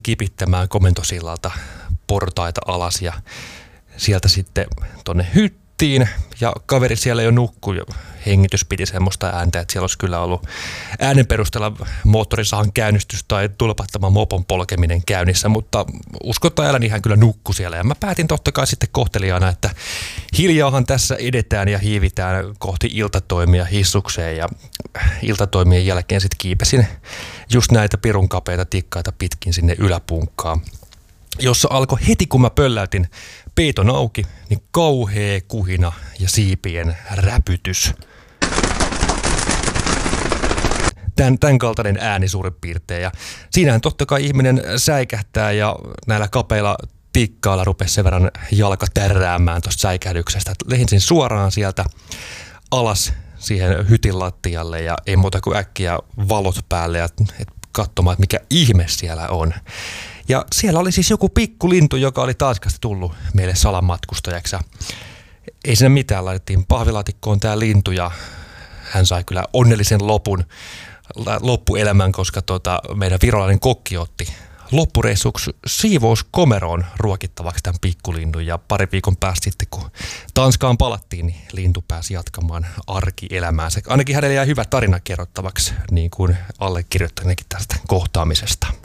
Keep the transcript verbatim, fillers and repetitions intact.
kipittämään komentosillalta portaita alas ja sieltä sitten tonne hyttiin ja kaveri siellä jo nukkui ja hengitys piti semmoista ääntä, että siellä olisi kyllä ollut äänen perusteella moottorisahan käynnistys tai tulpattoman mopon polkeminen käynnissä, mutta uskottaa älä, niin hän kyllä nukkui siellä ja mä päätin totta kai sitten kohteliaana, että hiljaahan tässä edetään ja hiivitään kohti iltatoimia hissukseen ja iltatoimien jälkeen sitten kiipesin just näitä pirun kapeita tikkaita pitkin sinne yläpunkkaan, jossa alkoi heti kun mä pölläytin peiton auki, niin kauhea kuhina ja siipien räpytys. Tän, tämän kaltainen ääni suurin piirtein. Ja siinähän totta kai ihminen säikähtää ja näillä kapeilla tikkailla rupesi sen verran jalka tärräämään tuosta säikähdyksestä. Lensin suoraan sieltä alas siihen hytin lattialle ja ei muuta kuin äkkiä valot päälle ja et katsomaan, että mikä ihme siellä on. Ja siellä oli siis joku pikkulintu, joka oli Tanskasta tullut meille salamatkustajaksi. Ei siinä mitään, laitettiin pahvilaatikkoon tämä lintu ja hän sai kyllä onnellisen lopun, loppuelämän, koska tota, meidän virolainen kokki otti loppureissuksi siivouskomeroon ruokittavaksi tämän pikkulinnun. Ja pari viikon päästä sitten, kun Tanskaan palattiin, niin lintu pääsi jatkamaan arkielämäänsä. Ainakin hänelle jäi hyvä tarina kerrottavaksi, niin kuin allekirjoittaneekin tästä kohtaamisesta.